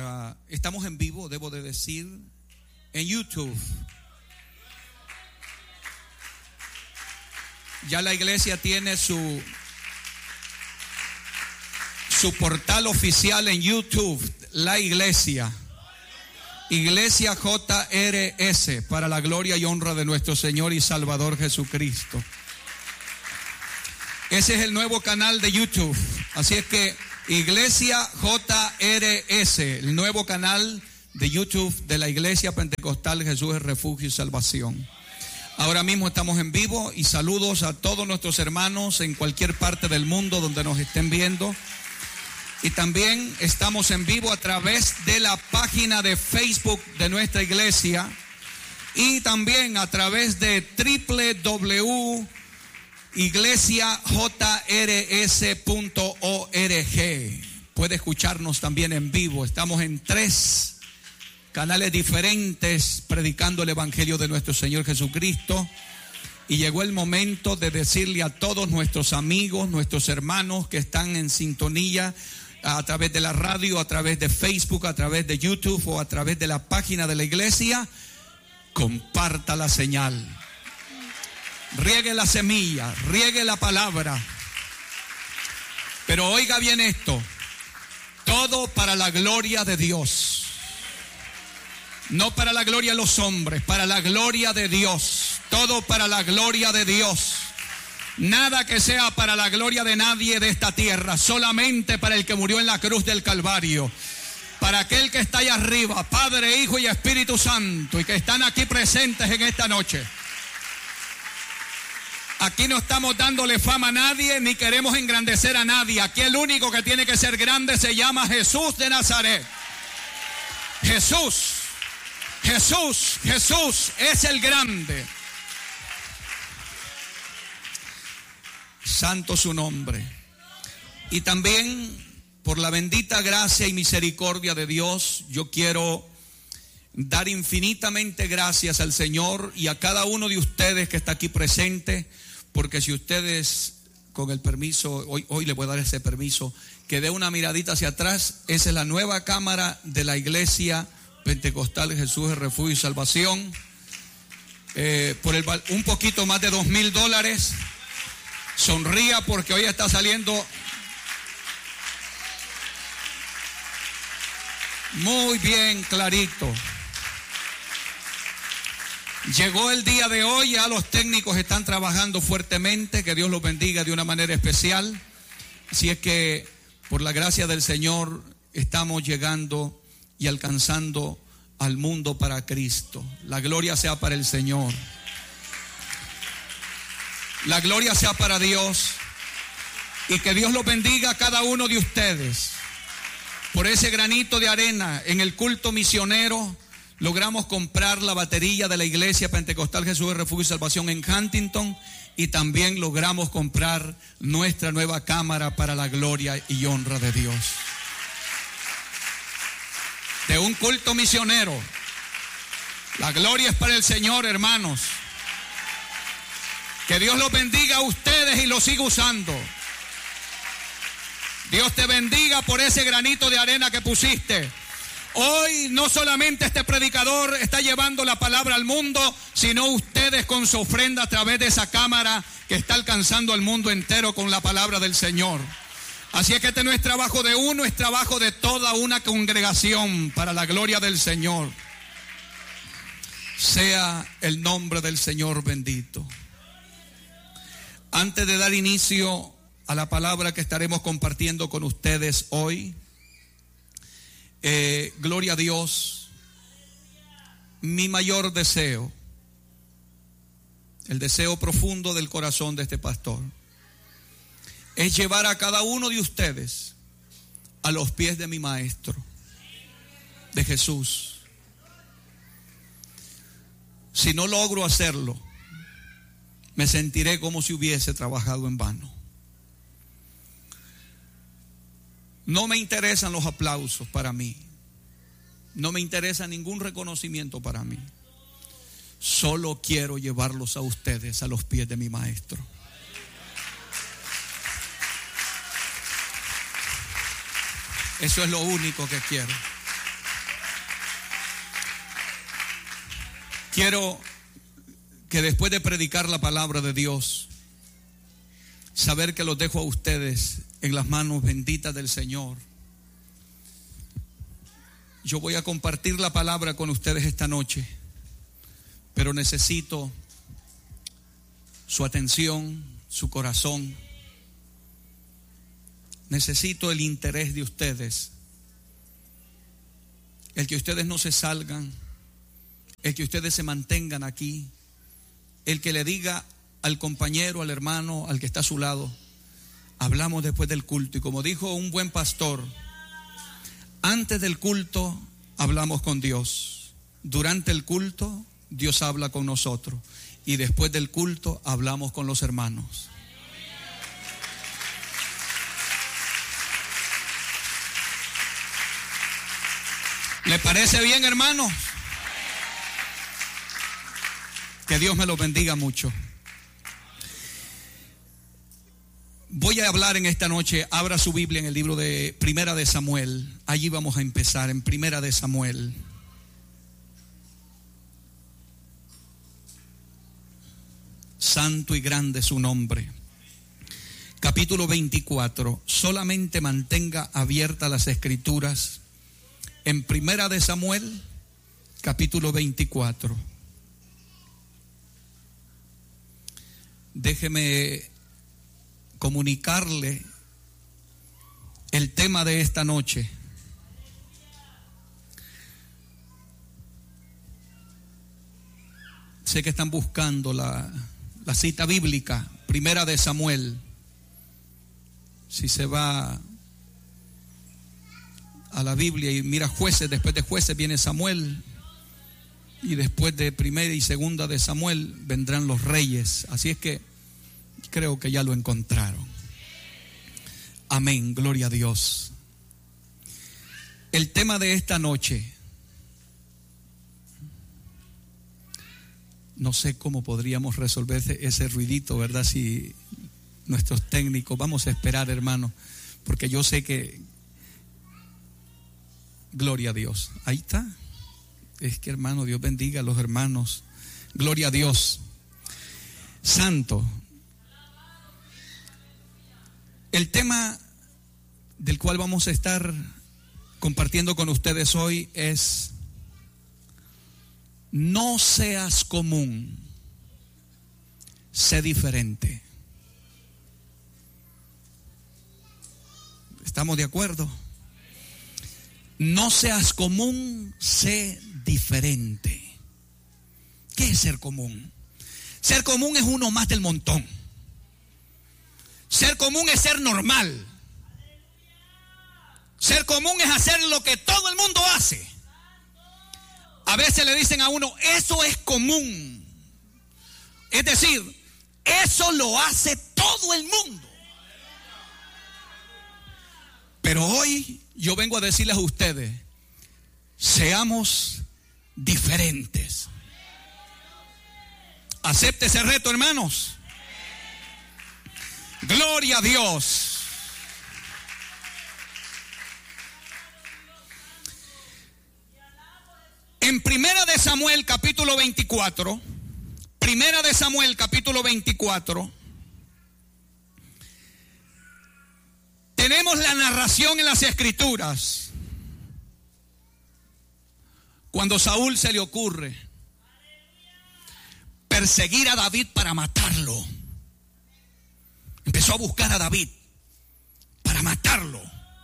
Estamos en vivo, debo de decir, en YouTube. Ya la iglesia tiene su portal oficial en YouTube, la iglesia. Iglesia JRS, para la gloria y honra de nuestro Señor y Salvador Jesucristo. Ese es el nuevo canal de YouTube. Así es que Iglesia JRS, el nuevo canal de YouTube de la Iglesia Pentecostal Jesús es Refugio y Salvación. Ahora mismo estamos en vivo y saludos a todos nuestros hermanos en cualquier parte del mundo donde nos estén viendo. Y también estamos en vivo a través de la página de Facebook de nuestra iglesia y también a través de www.iglesiajrs.org. Puede escucharnos también en vivo. Estamos en 3 canales diferentes predicando el evangelio de nuestro Señor Jesucristo. Y llegó el momento de decirle a todos nuestros amigos, nuestros hermanos que están en sintonía a través de la radio, a través de Facebook, a través de YouTube o a través de la página de la iglesia, comparta la señal, riegue la semilla, riegue la palabra. Pero oiga bien esto, todo para la gloria de Dios, no para la gloria de los hombres, para la gloria de Dios, todo para la gloria de Dios. Nada que sea para la gloria de nadie de esta tierra, solamente para el que murió en la cruz del Calvario, para aquel que está allá arriba, Padre, Hijo y Espíritu Santo, y que están aquí presentes en esta noche. Aquí no estamos dándole fama a nadie, ni queremos engrandecer a nadie. Aquí el único que tiene que ser grande se llama Jesús de Nazaret. Jesús es el grande. Santo su nombre. Y también por la bendita gracia y misericordia de Dios, yo quiero dar infinitamente gracias al Señor y a cada uno de ustedes que está aquí presente, porque si ustedes, con el permiso, hoy le voy a dar ese permiso, que dé una miradita hacia atrás. Esa es la nueva cámara de la Iglesia Pentecostal Jesús es Refugio y Salvación, por un poquito más de $2,000. Sonría porque hoy está saliendo muy bien clarito. Llegó el día de hoy, ya los técnicos están trabajando fuertemente, que Dios los bendiga de una manera especial. Así es que por la gracia del Señor estamos llegando y alcanzando al mundo para Cristo. La gloria sea para el Señor. La gloria sea para Dios, y que Dios los bendiga a cada uno de ustedes. Por ese granito de arena en el culto misionero logramos comprar la batería de la Iglesia Pentecostal Jesús de Refugio y Salvación en Huntington, y también logramos comprar nuestra nueva cámara para la gloria y honra de Dios. De un culto misionero. La gloria es para el Señor, hermanos. Que Dios los bendiga a ustedes y los siga usando. Dios te bendiga por ese granito de arena que pusiste. Hoy no solamente este predicador está llevando la palabra al mundo, sino ustedes con su ofrenda a través de esa cámara que está alcanzando al mundo entero con la palabra del Señor. Así es que este no es trabajo de uno, es trabajo de toda una congregación para la gloria del Señor. Sea el nombre del Señor bendito. Antes de dar inicio a la palabra que estaremos compartiendo con ustedes hoy, gloria a Dios, mi mayor deseo, el deseo profundo del corazón de este pastor, es llevar a cada uno de ustedes a los pies de mi maestro, de Jesús. Si no logro hacerlo, me sentiré como si hubiese trabajado en vano. No me interesan los aplausos para mí. No me interesa ningún reconocimiento para mí. Solo quiero llevarlos a ustedes a los pies de mi maestro. Eso es lo único que quiero. Quiero que después de predicar la palabra de Dios, saber que los dejo a ustedes en las manos benditas del Señor. Yo voy a compartir la palabra con ustedes esta noche, pero necesito su atención, su corazón. Necesito el interés de ustedes, el que ustedes no se salgan, el que ustedes se mantengan aquí, el que le diga al compañero, al hermano, al que está a su lado: hablamos después del culto. Y como dijo un buen pastor, antes del culto hablamos con Dios, durante el culto Dios habla con nosotros, y después del culto hablamos con los hermanos. ¿Le parece bien, hermanos? Que Dios me los bendiga mucho. Voy a hablar en esta noche. Abra su Biblia en el libro de Primera de Samuel. Allí vamos a empezar, en Primera de Samuel. Santo y grande su nombre. Capítulo 24. Solamente mantenga abiertas las escrituras en Primera de Samuel, capítulo 24. Déjeme comunicarle el tema de esta noche. Sé que están buscando la cita bíblica, Primera de Samuel. Si se va a la Biblia y mira Jueces, después de Jueces viene Samuel, y después de Primera y Segunda de Samuel vendrán los reyes. Así es que creo que ya lo encontraron. Amén, gloria a Dios. El tema de esta noche, no sé cómo podríamos resolver ese ruidito, ¿verdad? Si nuestros técnicos, vamos a esperar, hermano, porque yo sé que, gloria a Dios, ahí está. Es que, hermano, Dios bendiga a los hermanos. Gloria a Dios. Santo. El tema del cual vamos a estar compartiendo con ustedes hoy es: no seas común, sé diferente. ¿Estamos de acuerdo? No seas común, sé diferente. ¿Qué es ser común? Ser común es uno más del montón. Ser común es ser normal. Ser común es hacer lo que todo el mundo hace. A veces le dicen a uno: eso es común. Es decir, eso lo hace todo el mundo. Pero hoy yo vengo a decirles a ustedes: seamos diferentes. Acepte ese reto, hermanos. Gloria a Dios. En Primera de Samuel capítulo 24, Primera de Samuel capítulo 24, tenemos la narración en las Escrituras. Cuando Saúl se le ocurre perseguir a David para matarlo, empezó a buscar a David para matarlo.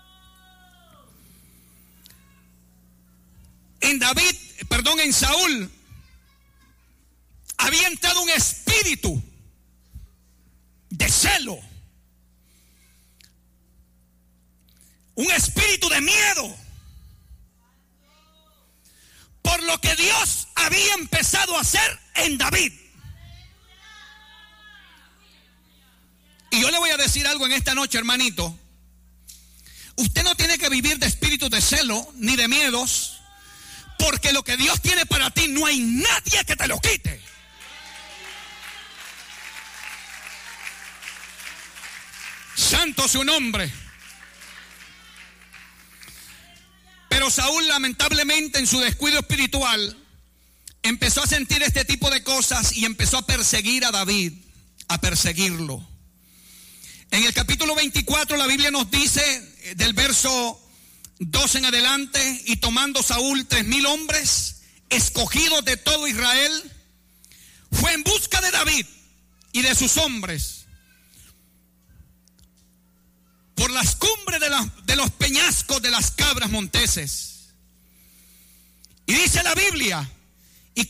En Saúl había entrado un espíritu de celo, un espíritu de miedo, por lo que Dios había empezado a hacer en David. Y yo le voy a decir algo en esta noche, hermanito. Usted no tiene que vivir de espíritus de celo ni de miedos, porque lo que Dios tiene para ti no hay nadie que te lo quite. Santo su nombre. Pero Saúl, lamentablemente, en su descuido espiritual, empezó a sentir este tipo de cosas y empezó a perseguir a David, a perseguirlo. En el capítulo 24 la Biblia nos dice, del verso 2 en adelante, y tomando Saúl 3,000 hombres, escogidos de todo Israel, fue en busca de David y de sus hombres por las cumbres de los peñascos de las cabras monteses. Y dice la Biblia